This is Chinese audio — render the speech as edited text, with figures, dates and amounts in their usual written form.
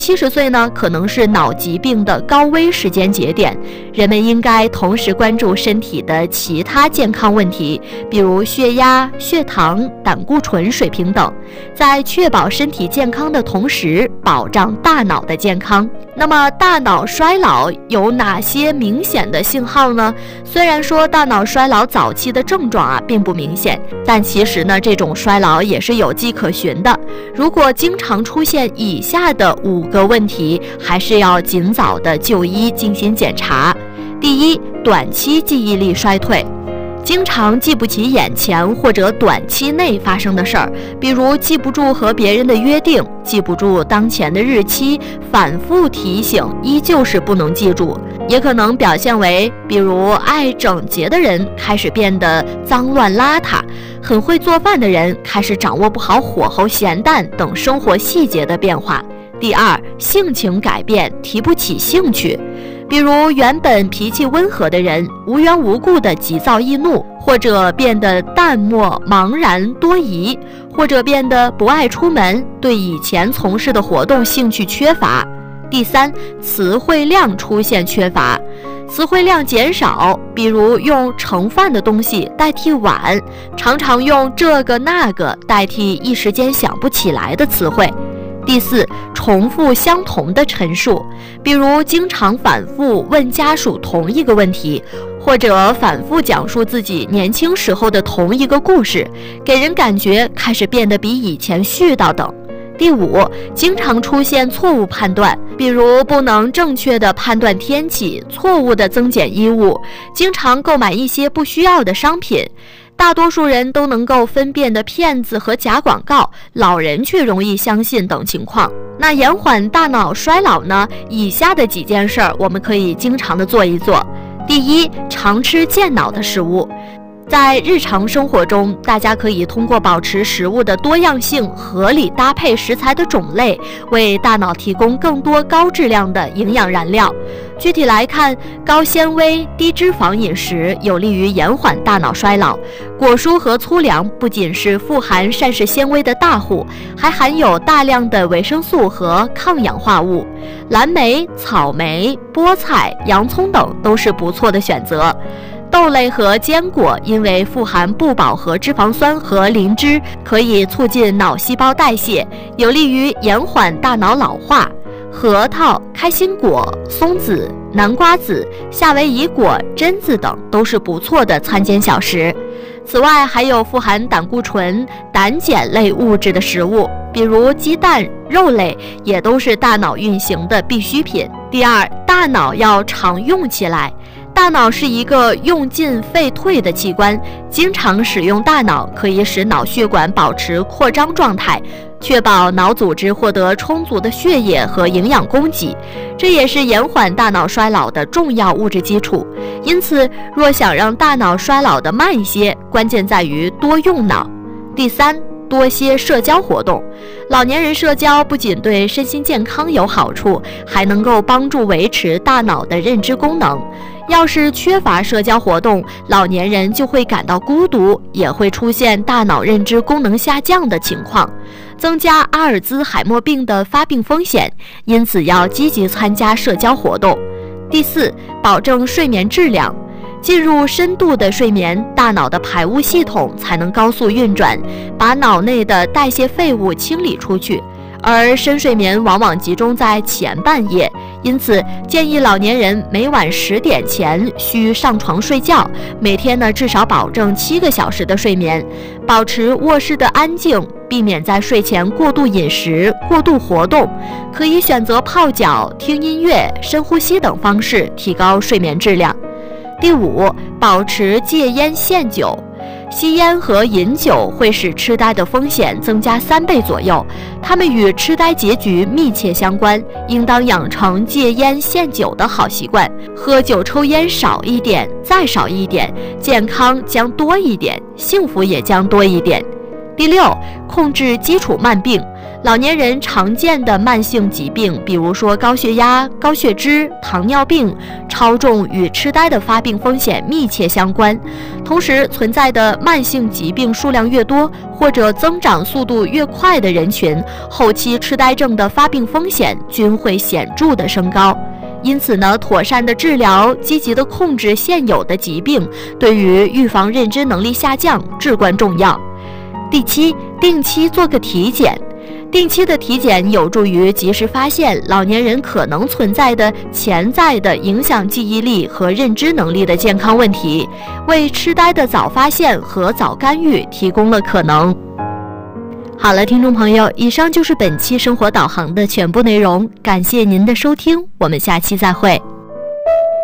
70岁呢，可能是脑疾病的高危时间节点，人们应该同时关注身体的其他健康问题，比如血压、血糖、胆固醇水平等，在确保身体健康的同时，保障大脑的健康。那么，大脑衰老有哪些明显的信号呢？虽然说大脑衰老早期的症状并不明显，但其实呢，这种衰老也是有迹可循的。如果经常出现以下的5个问题，还是要尽早的就医进行检查。第一，短期记忆力衰退。经常记不起眼前或者短期内发生的事儿，比如记不住和别人的约定，记不住当前的日期，反复提醒依旧是不能记住。也可能表现为，比如爱整洁的人开始变得脏乱邋遢，很会做饭的人开始掌握不好火候、咸淡等生活细节的变化。第二，性情改变，提不起兴趣。比如原本脾气温和的人，无缘无故的急躁易怒，或者变得淡漠茫然多疑，或者变得不爱出门，对以前从事的活动兴趣缺乏。第三，词汇量出现缺乏，词汇量减少，比如用盛饭的东西代替碗，常常用这个那个代替一时间想不起来的词汇。第四，重复相同的陈述，比如经常反复问家属同一个问题，或者反复讲述自己年轻时候的同一个故事，给人感觉开始变得比以前絮叨等。第五，经常出现错误判断，比如不能正确的判断天气，错误的增减衣物，经常购买一些不需要的商品。大多数人都能够分辨的骗子和假广告，老人却容易相信等情况。那延缓大脑衰老呢？以下的几件事儿我们可以经常的做一做。第一，常吃健脑的食物。在日常生活中，大家可以通过保持食物的多样性，合理搭配食材的种类，为大脑提供更多高质量的营养燃料。具体来看，高纤维、低脂肪饮食有利于延缓大脑衰老。果蔬和粗粮不仅是富含膳食纤维的大户，还含有大量的维生素和抗氧化物。蓝莓、草莓、菠菜、洋葱等都是不错的选择。豆类和坚果因为富含不饱和脂肪酸和磷脂，可以促进脑细胞代谢，有利于延缓大脑老化。核桃、开心果、松子、南瓜子、夏威夷果、榛子等都是不错的餐前小食。此外，还有富含胆固醇、胆碱类物质的食物，比如鸡蛋、肉类，也都是大脑运行的必需品。第二，大脑要常用起来。大脑是一个用进废退的器官，经常使用大脑可以使脑血管保持扩张状态，确保脑组织获得充足的血液和营养供给，这也是延缓大脑衰老的重要物质基础。因此，若想让大脑衰老的慢一些，关键在于多用脑。第三，多些社交活动。老年人社交不仅对身心健康有好处，还能够帮助维持大脑的认知功能。要是缺乏社交活动，老年人就会感到孤独，也会出现大脑认知功能下降的情况，增加阿尔兹海默病的发病风险。因此要积极参加社交活动。第四，保证睡眠质量。进入深度的睡眠，大脑的排污系统才能高速运转，把脑内的代谢废物清理出去。而深睡眠往往集中在前半夜，因此建议老年人每晚10点前需上床睡觉，每天至少保证7个小时的睡眠，保持卧室的安静，避免在睡前过度饮食、过度活动，可以选择泡脚、听音乐、深呼吸等方式提高睡眠质量。第五，保持戒烟限酒。吸烟和饮酒会使痴呆的风险增加3倍左右，它们与痴呆结局密切相关，应当养成戒烟限酒的好习惯。喝酒抽烟少一点，再少一点，健康将多一点，幸福也将多一点。第六，控制基础慢病。 老年人常见的慢性疾病，比如说高血压、高血脂、糖尿病、超重与痴呆的发病风险密切相关。同时，存在的慢性疾病数量越多，或者增长速度越快的人群，后期痴呆症的发病风险均会显著的升高。因此呢，妥善的治疗、积极的控制现有的疾病，对于预防认知能力下降至关重要。第七，定期做个体检。定期的体检有助于及时发现老年人可能存在的潜在的影响记忆力和认知能力的健康问题，为痴呆的早发现和早干预提供了可能。好了，听众朋友，以上就是本期生活导航的全部内容，感谢您的收听，我们下期再会。